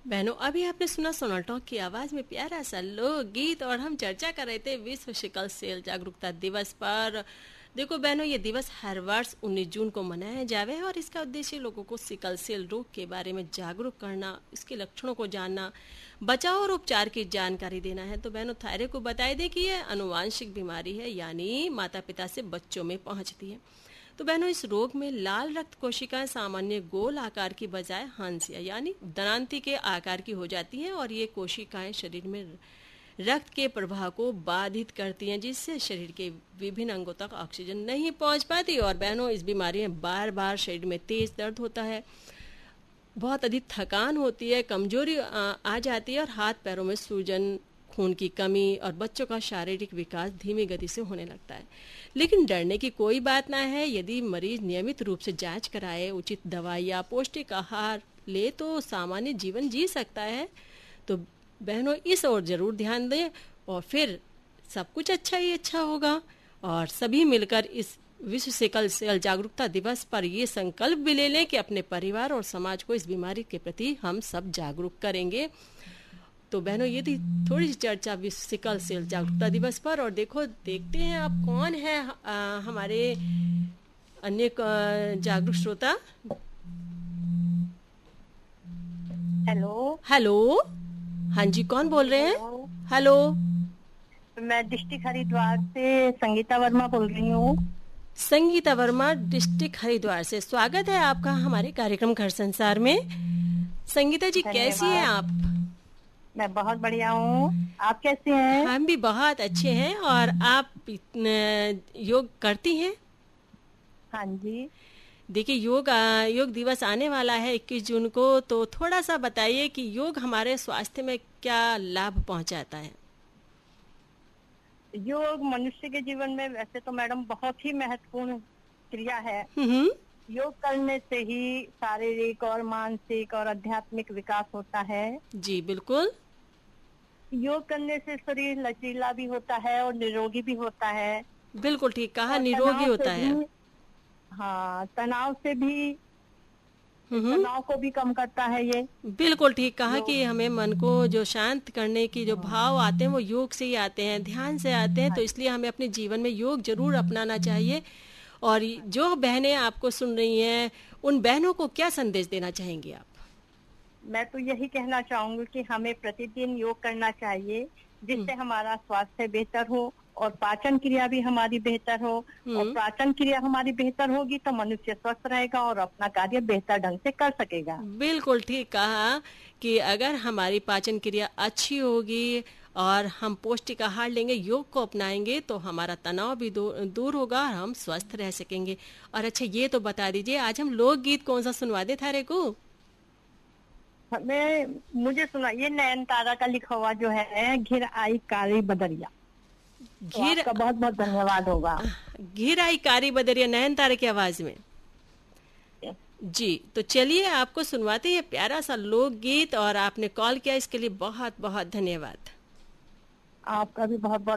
बहनों, अभी आपने सुना सोनल टॉक की आवाज में प्यारा सा लोकगीत और हम चर्चा कर रहे थे विश्व सिकल सेल जागरूकता दिवस पर। देखो बहनों, ये दिवस हर वर्ष 19 जून को मनाया जावे है और इसका उद्देश्य लोगों को सिकल सेल रोग के बारे में जागरूक करना, इसके लक्षणों को जानना, बचाव और उपचार की जानकारी देना है। तो बहनों, थायराइड को बताई दे कि यह आनुवांशिक बीमारी है, यानी माता पिता से बच्चों में पहुंचती है। तो बहनों, इस रोग में लाल रक्त कोशिकाएं सामान्य गोल आकार की बजाय हंसिया यानी दरांती के आकार की हो जाती हैं और ये कोशिकाएं शरीर में रक्त के प्रवाह को बाधित करती हैं, जिससे शरीर के विभिन्न अंगों तक ऑक्सीजन नहीं पहुंच पाती। और बहनों, इस बीमारी में बार बार शरीर में तेज दर्द होता है, बहुत अधिक थकान होती है, कमजोरी आ जाती है और हाथ पैरों में सूजन, खून की कमी और बच्चों का शारीरिक विकास धीमी गति से होने लगता है। लेकिन डरने की कोई बात ना है। यदि मरीज नियमित रूप से जांच कराए, उचित दवाई या पौष्टिक आहार ले तो सामान्य जीवन जी सकता है। तो बहनों, इस ओर जरूर ध्यान दें और फिर सब कुछ अच्छा ही अच्छा होगा। और सभी मिलकर इस विश्व सिकल सेल जागरूकता दिवस पर ये संकल्प भी ले लें कि अपने परिवार और समाज को इस बीमारी के प्रति हम सब जागरूक करेंगे। तो बहनों, ये थी थोड़ी सी चर्चा विश्व सिकल सेल जागरूकता दिवस पर। और देखते हैं आप कौन है हमारे अन्य जागरूक श्रोता। हेलो। हेलो, हाँ जी, कौन बोल रहे हैं? हेलो, मैं डिस्ट्रिक्ट हरिद्वार से संगीता वर्मा बोल रही हूँ। संगीता वर्मा, डिस्ट्रिक्ट हरिद्वार से। स्वागत है आपका हमारे कार्यक्रम घर संसार में। संगीता जी, कैसी हैं आप? मैं बहुत बढ़िया हूँ, आप कैसे हैं? हम भी बहुत अच्छे हैं। और आप योग करती हैं? हाँ जी। देखिए, योग दिवस आने वाला है 21 जून को, तो थोड़ा सा बताइए कि योग हमारे स्वास्थ्य में क्या लाभ पहुंचाता है? योग मनुष्य के जीवन में वैसे तो मैडम बहुत ही महत्वपूर्ण क्रिया है। योग करने से ही शारीरिक और मानसिक और आध्यात्मिक विकास होता है। जी बिल्कुल। योग करने से शरीर लचीला भी होता है और निरोगी भी होता है। बिल्कुल ठीक कहा, निरोगी होता है। हाँ, तनाव से भी, तनाव को भी कम करता है ये। बिल्कुल ठीक कहा कि हमें मन को जो शांत करने की जो भाव आते हैं वो योग से ही आते हैं, ध्यान से आते हैं। तो इसलिए हमें अपने जीवन में योग जरूर अपनाना चाहिए। और जो बहनें आपको सुन रही हैं, उन बहनों को क्या संदेश देना चाहेंगी आप? मैं तो यही कहना चाहूंगी कि हमें प्रतिदिन योग करना चाहिए, जिससे हमारा स्वास्थ्य बेहतर हो और पाचन क्रिया भी हमारी बेहतर हो। और पाचन क्रिया हमारी बेहतर होगी तो मनुष्य स्वस्थ रहेगा और अपना कार्य बेहतर ढंग से कर सकेगा। बिल्कुल ठीक कहा कि अगर हमारी पाचन क्रिया अच्छी होगी और हम पौष्टिक आहार लेंगे, योग को अपनाएंगे, तो हमारा तनाव भी दूर होगा और हम स्वस्थ रह सकेंगे। और अच्छा, ये तो बता दीजिए, आज हम लोकगीत कौन सा सुनवा दे थारे को? मुझे सुनाइए नयनतारा का लिखा हुआ जो है, घिर आई कारी बदरिया। तो आपका बहुत बहुत धन्यवाद होगा। घिर आई कारी बदरिया, नयनतारा की आवाज में। जी, तो चलिए आपको सुनवाते हैं प्यारा सा लोकगीत। और आपने कॉल किया, इसके लिए बहुत बहुत धन्यवाद। आपका भी बहुत बहुत